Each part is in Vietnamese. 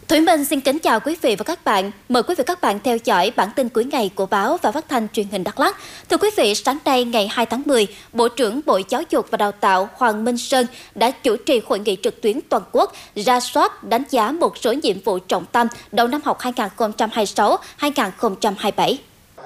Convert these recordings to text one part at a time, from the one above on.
Thủy Minh xin kính chào quý vị và các bạn. Mời quý vị và các bạn theo dõi bản tin cuối ngày của báo và phát thanh truyền hình Đắk Lắk. Thưa quý vị, sáng nay ngày 2 tháng 10, Bộ trưởng Bộ Giáo dục và Đào tạo Hoàng Minh Sơn đã chủ trì hội nghị trực tuyến toàn quốc rà soát đánh giá một số nhiệm vụ trọng tâm đầu năm học 2026-2027.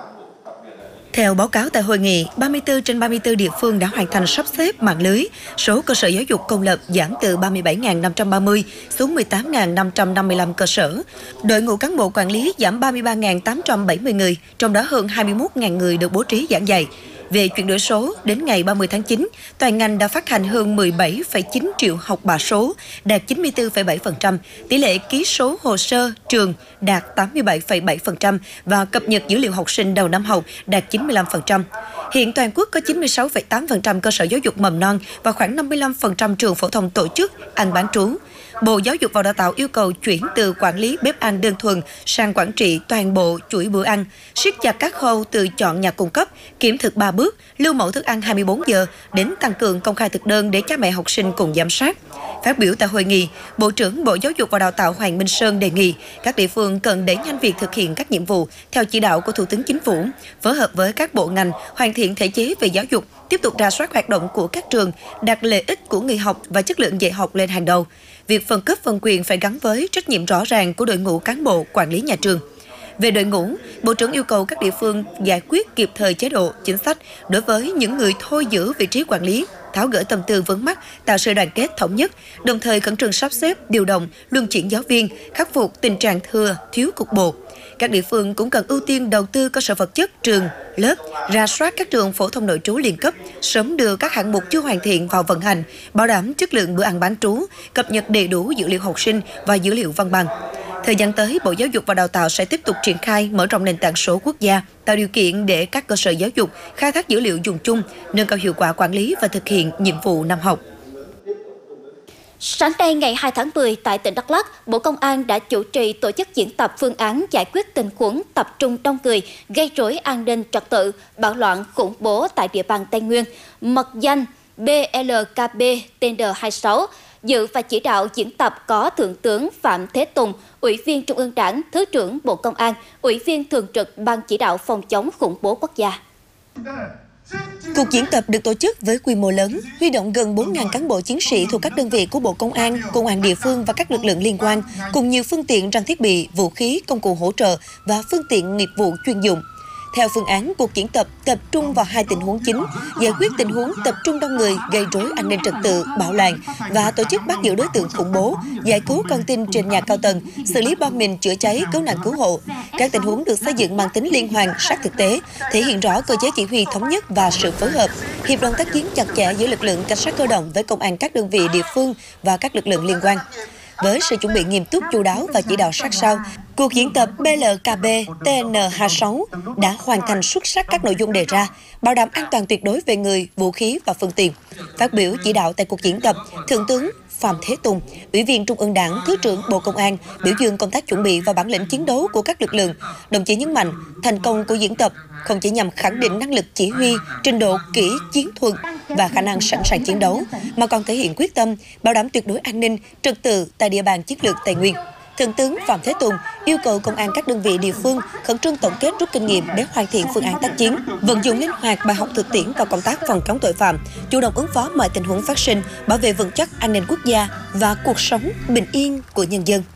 Theo báo cáo tại hội nghị, 34 trên 34 địa phương đã hoàn thành sắp xếp mạng lưới. Số cơ sở giáo dục công lập giảm từ 37.530 xuống 18.555 cơ sở. Đội ngũ cán bộ quản lý giảm 33.870 người, trong đó hơn 21.000 người được bố trí giảng dạy. Về chuyển đổi số, đến ngày 30 tháng 9, toàn ngành đã phát hành hơn 17,9 triệu học bạ số, đạt 94,7%, tỷ lệ ký số hồ sơ trường đạt 87,7% và cập nhật dữ liệu học sinh đầu năm học đạt 95%. Hiện toàn quốc có 96,8% cơ sở giáo dục mầm non và khoảng 55% trường phổ thông tổ chức ăn bán trú. Bộ Giáo dục và Đào tạo yêu cầu chuyển từ quản lý bếp ăn đơn thuần sang quản trị toàn bộ chuỗi bữa ăn, siết chặt các khâu từ chọn nhà cung cấp, kiểm thực 3 bước, lưu mẫu thức ăn 24 giờ đến tăng cường công khai thực đơn để cha mẹ học sinh cùng giám sát. Phát biểu tại hội nghị, Bộ trưởng Bộ Giáo dục và Đào tạo Hoàng Minh Sơn đề nghị các địa phương cần đẩy nhanh việc thực hiện các nhiệm vụ theo chỉ đạo của Thủ tướng Chính phủ, phối hợp với các bộ ngành hoàn thiện thể chế về giáo dục, tiếp tục rà soát hoạt động của các trường, đặt lợi ích của người học và chất lượng dạy học lên hàng đầu. Việc phân cấp phân quyền phải gắn với trách nhiệm rõ ràng của đội ngũ cán bộ quản lý nhà trường. Về đội ngũ, Bộ trưởng yêu cầu các địa phương giải quyết kịp thời chế độ, chính sách đối với những người thôi giữ vị trí quản lý, tháo gỡ tâm tư vướng mắc, tạo sự đoàn kết thống nhất, đồng thời khẩn trương sắp xếp, điều động, luân chuyển giáo viên, khắc phục tình trạng thừa, thiếu cục bộ. Các địa phương cũng cần ưu tiên đầu tư cơ sở vật chất, trường, lớp, rà soát các trường phổ thông nội trú liên cấp, sớm đưa các hạng mục chưa hoàn thiện vào vận hành, bảo đảm chất lượng bữa ăn bán trú, cập nhật đầy đủ dữ liệu học sinh và dữ liệu văn bằng. Thời gian tới, Bộ Giáo dục và Đào tạo sẽ tiếp tục triển khai mở rộng nền tảng số quốc gia, tạo điều kiện để các cơ sở giáo dục khai thác dữ liệu dùng chung, nâng cao hiệu quả quản lý và thực hiện nhiệm vụ năm học. Sáng nay ngày 2 tháng 10 tại tỉnh Đắk Lắk, Bộ Công an đã chủ trì tổ chức diễn tập phương án giải quyết tình huống tập trung đông người gây rối an ninh trật tự, bạo loạn khủng bố tại địa bàn Tây Nguyên, mật danh BLKB TN26. Dự và chỉ đạo diễn tập có Thượng tướng Phạm Thế Tùng, Ủy viên Trung ương Đảng, Thứ trưởng Bộ Công an, Ủy viên Thường trực Ban Chỉ đạo phòng chống khủng bố quốc gia. Cuộc diễn tập được tổ chức với quy mô lớn, huy động gần 4.000 cán bộ chiến sĩ thuộc các đơn vị của Bộ Công an địa phương và các lực lượng liên quan, cùng nhiều phương tiện trang thiết bị, vũ khí, công cụ hỗ trợ và phương tiện nghiệp vụ chuyên dụng. Theo phương án, cuộc diễn tập tập trung vào 2 tình huống chính, giải quyết tình huống tập trung đông người gây rối an ninh trật tự, bạo loạn và tổ chức bắt giữ đối tượng khủng bố, giải cứu con tin trên nhà cao tầng, xử lý bom mìn chữa cháy, cứu nạn cứu hộ. Các tình huống được xây dựng mang tính liên hoàn, sát thực tế, thể hiện rõ cơ chế chỉ huy thống nhất và sự phối hợp, hiệp đồng tác chiến chặt chẽ giữa lực lượng cảnh sát cơ động với công an các đơn vị địa phương và các lực lượng liên quan. Với sự chuẩn bị nghiêm túc, chu đáo và chỉ đạo sát sao, cuộc diễn tập BLKB TN26 đã hoàn thành xuất sắc các nội dung đề ra, bảo đảm an toàn tuyệt đối về người, vũ khí và phương tiện. Phát biểu chỉ đạo tại cuộc diễn tập, Thượng tướng Phạm Thế Tùng, Ủy viên Trung ương Đảng, Thứ trưởng Bộ Công an, biểu dương công tác chuẩn bị và bản lĩnh chiến đấu của các lực lượng. Đồng chí nhấn mạnh, thành công của diễn tập không chỉ nhằm khẳng định năng lực chỉ huy, trình độ kỹ chiến thuật và khả năng sẵn sàng chiến đấu, mà còn thể hiện quyết tâm bảo đảm tuyệt đối an ninh, trật tự tại địa bàn chiến lược Tây Nguyên. Thượng tướng Phạm Thế Tùng yêu cầu công an các đơn vị địa phương khẩn trương tổng kết rút kinh nghiệm để hoàn thiện phương án tác chiến, vận dụng linh hoạt bài học thực tiễn vào công tác phòng chống tội phạm, chủ động ứng phó mọi tình huống phát sinh, bảo vệ vững chắc an ninh quốc gia và cuộc sống bình yên của nhân dân.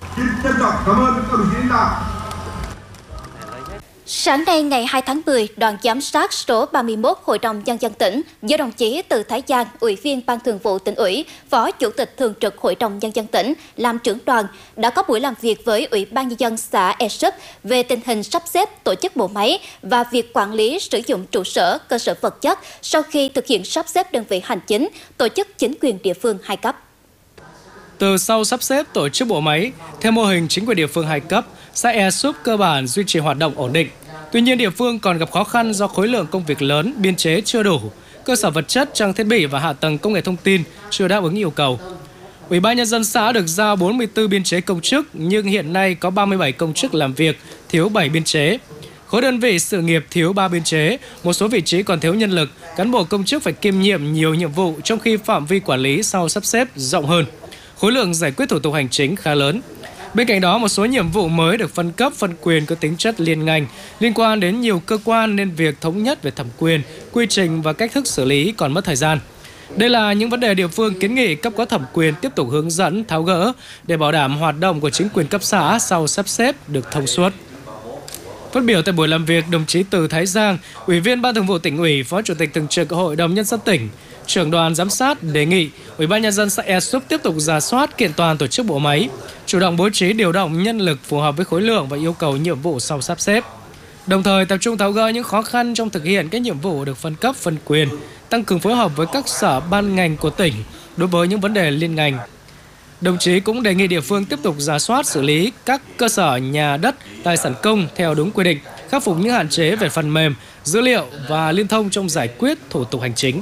Sáng nay ngày 2 tháng 10, đoàn giám sát số 31 Hội đồng Nhân dân tỉnh do đồng chí Từ Thái Giang, Ủy viên Ban Thường vụ Tỉnh ủy, Phó Chủ tịch Thường trực Hội đồng Nhân dân tỉnh làm trưởng đoàn đã có buổi làm việc với Ủy ban Nhân dân xã E Súp về tình hình sắp xếp tổ chức bộ máy và việc quản lý sử dụng trụ sở, cơ sở vật chất sau khi thực hiện sắp xếp đơn vị hành chính, tổ chức chính quyền địa phương 2 cấp. Từ sau sắp xếp tổ chức bộ máy, theo mô hình chính quyền địa phương 2 cấp, xã E Súp cơ bản duy trì hoạt động ổn định. Tuy nhiên, địa phương còn gặp khó khăn do khối lượng công việc lớn, biên chế chưa đủ, cơ sở vật chất, trang thiết bị và hạ tầng công nghệ thông tin chưa đáp ứng yêu cầu. Ủy ban Nhân dân xã được giao 44 biên chế công chức, nhưng hiện nay có 37 công chức làm việc, thiếu 7 biên chế. Khối đơn vị sự nghiệp thiếu 3 biên chế, một số vị trí còn thiếu nhân lực, cán bộ công chức phải kiêm nhiệm nhiều nhiệm vụ trong khi phạm vi quản lý sau sắp xếp rộng hơn. Khối lượng giải quyết thủ tục hành chính khá lớn. Bên cạnh đó, một số nhiệm vụ mới được phân cấp, phân quyền có tính chất liên ngành, liên quan đến nhiều cơ quan nên việc thống nhất về thẩm quyền, quy trình và cách thức xử lý còn mất thời gian. Đây là những vấn đề địa phương kiến nghị cấp có thẩm quyền tiếp tục hướng dẫn, tháo gỡ để bảo đảm hoạt động của chính quyền cấp xã sau sắp xếp được thông suốt. Phát biểu tại buổi làm việc, đồng chí Từ Thái Giang, Ủy viên Ban Thường vụ Tỉnh ủy, Phó Chủ tịch Thường trực Hội đồng Nhân dân tỉnh, Trưởng đoàn giám sát đề nghị Ủy ban Nhân dân xã Ea Súp tiếp tục rà soát kiện toàn tổ chức bộ máy, chủ động bố trí điều động nhân lực phù hợp với khối lượng và yêu cầu nhiệm vụ sau sắp xếp. Đồng thời tập trung tháo gỡ những khó khăn trong thực hiện các nhiệm vụ được phân cấp, phân quyền, tăng cường phối hợp với các sở ban ngành của tỉnh đối với những vấn đề liên ngành. Đồng chí cũng đề nghị địa phương tiếp tục rà soát xử lý các cơ sở nhà đất, tài sản công theo đúng quy định, khắc phục những hạn chế về phần mềm, dữ liệu và liên thông trong giải quyết thủ tục hành chính.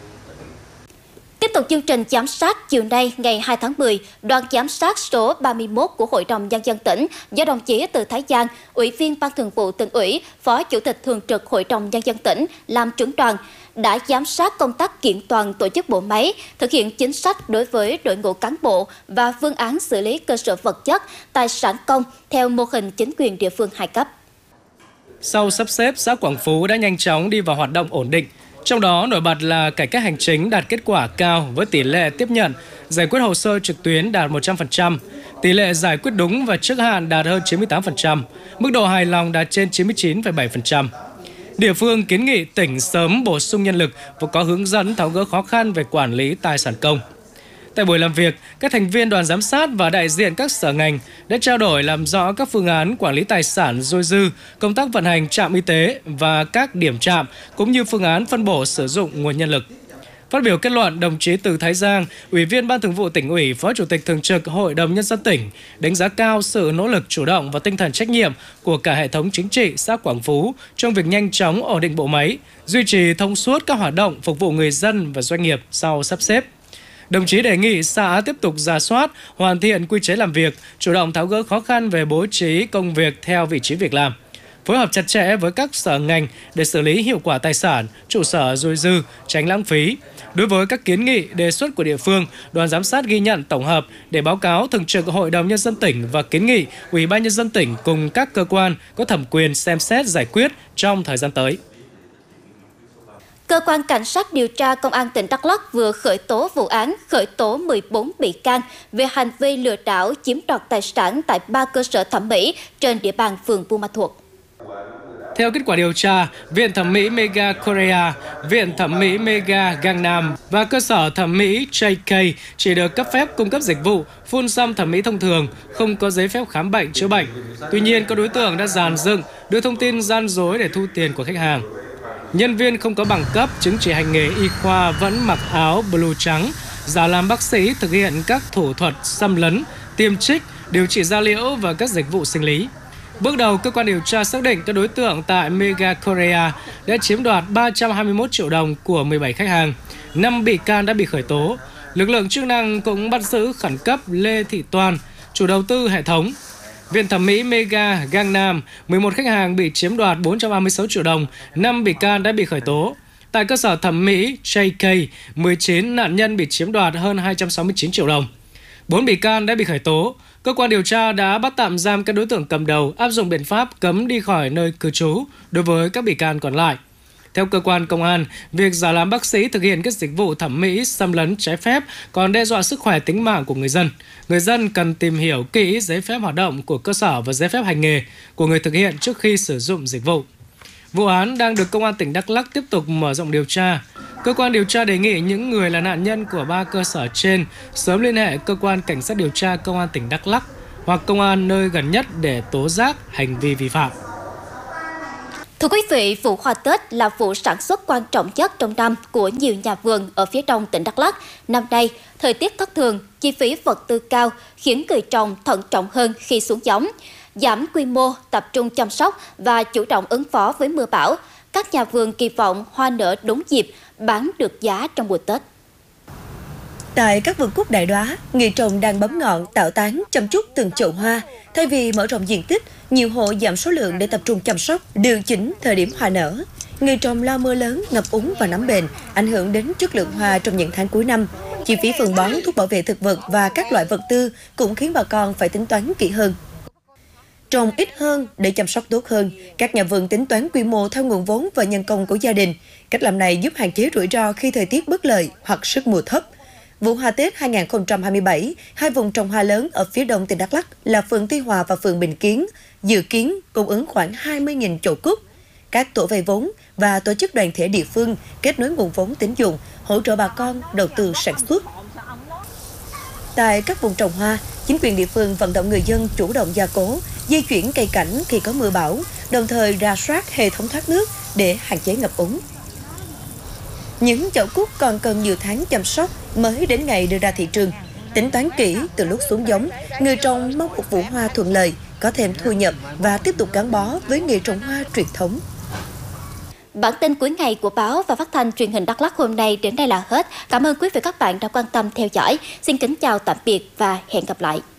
Tiếp tục chương trình giám sát chiều nay ngày 2 tháng 10, đoàn giám sát số 31 của Hội đồng Nhân dân tỉnh do đồng chí Từ Thái Giang, Ủy viên Ban Thường vụ Tỉnh ủy, Phó Chủ tịch Thường trực Hội đồng Nhân dân tỉnh làm trưởng đoàn đã giám sát công tác kiện toàn tổ chức bộ máy, thực hiện chính sách đối với đội ngũ cán bộ và phương án xử lý cơ sở vật chất, tài sản công theo mô hình chính quyền địa phương 2 cấp. Sau sắp xếp, xã Quảng Phú đã nhanh chóng đi vào hoạt động ổn định. Trong đó, nổi bật là cải cách hành chính đạt kết quả cao với tỷ lệ tiếp nhận, giải quyết hồ sơ trực tuyến đạt 100%, tỷ lệ giải quyết đúng và trước hạn đạt hơn 98%, mức độ hài lòng đạt trên 99,7%. Địa phương kiến nghị tỉnh sớm bổ sung nhân lực và có hướng dẫn tháo gỡ khó khăn về quản lý tài sản công. Tại buổi làm việc, các thành viên đoàn giám sát và đại diện các sở ngành đã trao đổi làm rõ các phương án quản lý tài sản dôi dư, công tác vận hành trạm y tế và các điểm trạm, cũng như phương án phân bổ sử dụng nguồn nhân lực. Phát biểu kết luận, đồng chí Từ Thái Giang, Ủy viên Ban Thường vụ Tỉnh ủy, Phó Chủ tịch Thường trực Hội đồng Nhân dân tỉnh, đánh giá cao sự nỗ lực chủ động và tinh thần trách nhiệm của cả hệ thống chính trị xã Quảng Phú trong việc nhanh chóng ổn định bộ máy, duy trì thông suốt các hoạt động phục vụ người dân và doanh nghiệp sau sắp xếp. Đồng chí đề nghị xã tiếp tục rà soát, hoàn thiện quy chế làm việc, chủ động tháo gỡ khó khăn về bố trí công việc theo vị trí việc làm, phối hợp chặt chẽ với các sở ngành để xử lý hiệu quả tài sản, trụ sở dôi dư, tránh lãng phí. Đối với các kiến nghị, đề xuất của địa phương, đoàn giám sát ghi nhận tổng hợp để báo cáo Thường trực Hội đồng Nhân dân tỉnh và kiến nghị Ủy ban Nhân dân tỉnh cùng các cơ quan có thẩm quyền xem xét giải quyết trong thời gian tới. Cơ quan Cảnh sát điều tra Công an tỉnh Đắk Lắk vừa khởi tố vụ án khởi tố 14 bị can về hành vi lừa đảo chiếm đoạt tài sản tại 3 cơ sở thẩm mỹ trên địa bàn phường Buôn Ma Thuột. Theo kết quả điều tra, Viện Thẩm mỹ Mega Korea, Viện Thẩm mỹ Mega Gangnam và cơ sở thẩm mỹ JK chỉ được cấp phép cung cấp dịch vụ phun xăm thẩm mỹ thông thường, không có giấy phép khám bệnh chữa bệnh. Tuy nhiên, các đối tượng đã dàn dựng, đưa thông tin gian dối để thu tiền của khách hàng. Nhân viên không có bằng cấp, chứng chỉ hành nghề y khoa vẫn mặc áo blue trắng, giả làm bác sĩ thực hiện các thủ thuật xâm lấn, tiêm trích, điều trị da liễu và các dịch vụ sinh lý. Bước đầu, cơ quan điều tra xác định các đối tượng tại Mega Korea đã chiếm đoạt 321 triệu đồng của 17 khách hàng. 5 bị can đã bị khởi tố. Lực lượng chức năng cũng bắt giữ khẩn cấp Lê Thị Toan, chủ đầu tư hệ thống. Viện Thẩm mỹ Mega Gangnam, 11 khách hàng bị chiếm đoạt 436 triệu đồng, 5 bị can đã bị khởi tố. Tại cơ sở thẩm mỹ JK, 19 nạn nhân bị chiếm đoạt hơn 269 triệu đồng. 4 bị can đã bị khởi tố. Cơ quan điều tra đã bắt tạm giam các đối tượng cầm đầu, áp dụng biện pháp cấm đi khỏi nơi cư trú đối với các bị can còn lại. Theo cơ quan công an, việc giả làm bác sĩ thực hiện các dịch vụ thẩm mỹ xâm lấn trái phép còn đe dọa sức khỏe tính mạng của người dân. Người dân cần tìm hiểu kỹ giấy phép hoạt động của cơ sở và giấy phép hành nghề của người thực hiện trước khi sử dụng dịch vụ. Vụ án đang được Công an tỉnh Đắk Lắk tiếp tục mở rộng điều tra. Cơ quan điều tra đề nghị những người là nạn nhân của 3 cơ sở trên sớm liên hệ cơ quan cảnh sát điều tra Công an tỉnh Đắk Lắk hoặc công an nơi gần nhất để tố giác hành vi vi phạm. Thưa quý vị, vụ hoa Tết là vụ sản xuất quan trọng nhất trong năm của nhiều nhà vườn ở phía đông tỉnh Đắk Lắk. Năm nay, thời tiết thất thường, chi phí vật tư cao khiến người trồng thận trọng hơn khi xuống giống. Giảm quy mô, tập trung chăm sóc và chủ động ứng phó với mưa bão. Các nhà vườn kỳ vọng hoa nở đúng dịp, bán được giá trong mùa Tết. Tại các vườn cúc đại đóa, người trồng đang bấm ngọn tạo tán chăm chút từng chậu hoa. Thay vì mở rộng diện tích, nhiều hộ giảm số lượng để tập trung chăm sóc, điều chỉnh thời điểm hoa nở. Người trồng lo mưa lớn, ngập úng và nấm bền ảnh hưởng đến chất lượng hoa trong những tháng cuối năm. Chi phí phân bón, thuốc bảo vệ thực vật và các loại vật tư cũng khiến bà con phải tính toán kỹ hơn. Trồng ít hơn để chăm sóc tốt hơn, các nhà vườn tính toán quy mô theo nguồn vốn và nhân công của gia đình. Cách làm này giúp hạn chế rủi ro khi thời tiết bất lợi hoặc sức mùa thấp. Vụ hoa Tết 2027, hai vùng trồng hoa lớn ở phía đông tỉnh Đắk Lắk là phường Tuy Hòa và phường Bình Kiến, dự kiến cung ứng khoảng 20.000 chậu cúc. Các tổ vay vốn và tổ chức đoàn thể địa phương kết nối nguồn vốn tín dụng, hỗ trợ bà con đầu tư sản xuất. Tại các vùng trồng hoa, chính quyền địa phương vận động người dân chủ động gia cố, di chuyển cây cảnh khi có mưa bão, đồng thời rà soát hệ thống thoát nước để hạn chế ngập úng. Những chậu cúc còn cần nhiều tháng chăm sóc mới đến ngày đưa ra thị trường. Tính toán kỹ từ lúc xuống giống, người trồng mong một vụ hoa thuận lợi, có thêm thu nhập và tiếp tục gắn bó với nghề trồng hoa truyền thống. Bản tin cuối ngày của báo và phát thanh truyền hình Đắk Lắk hôm nay đến đây là hết. Cảm ơn quý vị và các bạn đã quan tâm theo dõi. Xin kính chào tạm biệt và hẹn gặp lại.